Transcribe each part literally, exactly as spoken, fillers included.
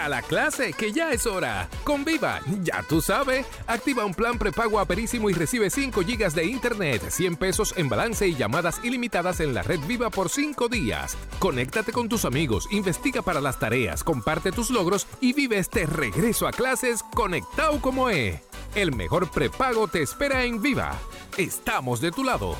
a la clase, que ya es hora. Con Viva, ya tú sabes. Activa un plan prepago aperísimo y recibe cinco gigas de internet, cien pesos en balance y llamadas ilimitadas en la red Viva por cinco días. Conéctate con tus amigos, investiga para las tareas, comparte tus logros y vive este regreso a clases conectado como es. El mejor prepago te espera en Viva. Estamos de tu lado.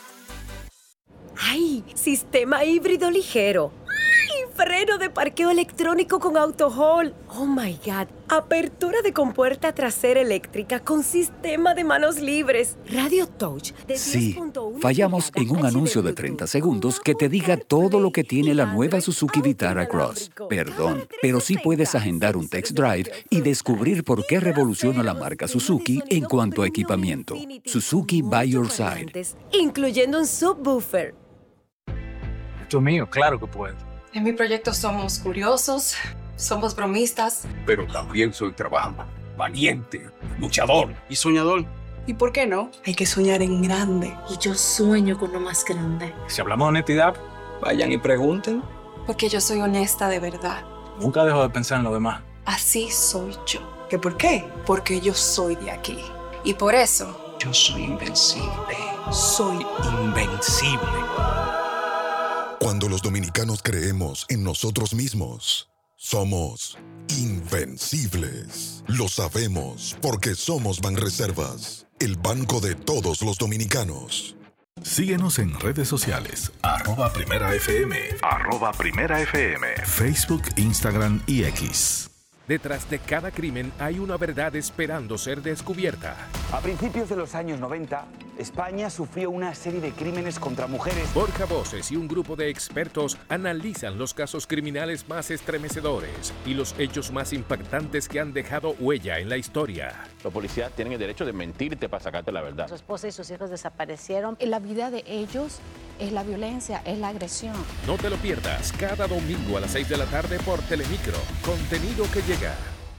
¡Ay! Sistema híbrido ligero. ¡Ay! Freno de parqueo electrónico con AutoHold. ¡Oh, my God! Apertura de compuerta trasera eléctrica con sistema de manos libres. Radio Touch de Sí, fallamos en un anuncio de treinta segundos que te diga todo lo que tiene la nueva Suzuki Vitara Cross. Perdón, pero sí puedes agendar un test drive y descubrir por qué revoluciona la marca Suzuki en cuanto a equipamiento. Suzuki by your side. Incluyendo un subwoofer. Esto es mío, claro que puedo. En mi proyecto somos curiosos, somos bromistas. Pero también soy trabajador, valiente, luchador y soñador. ¿Y por qué no? Hay que soñar en grande. Y yo sueño con lo más grande. Si hablamos de honestidad, vayan y pregunten. Porque yo soy honesta de verdad. Nunca dejo de pensar en lo demás. Así soy yo. ¿Qué por qué? Porque yo soy de aquí. Y por eso... yo soy invencible. Soy invencible. Cuando los dominicanos creemos en nosotros mismos, somos invencibles. Lo sabemos porque somos Banreservas, el banco de todos los dominicanos. Síguenos en redes sociales, arroba Primera F M, arroba Primera F M, Facebook, Instagram y X. Detrás de cada crimen hay una verdad esperando ser descubierta. A principios de los años noventa, España sufrió una serie de crímenes contra mujeres. Borja Voces y un grupo de expertos analizan los casos criminales más estremecedores y los hechos más impactantes que han dejado huella en la historia. Los policías tienen el derecho de mentirte para sacarte la verdad. Su esposa y sus hijos desaparecieron. La vida de ellos es la violencia, es la agresión. No te lo pierdas cada domingo a las seis de la tarde por Telemicro. Contenido que llega.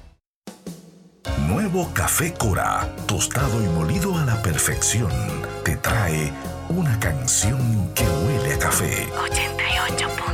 Nuevo Café Cora, tostado y molido a la perfección, te trae una canción que huele a café. ochenta y ocho punto uno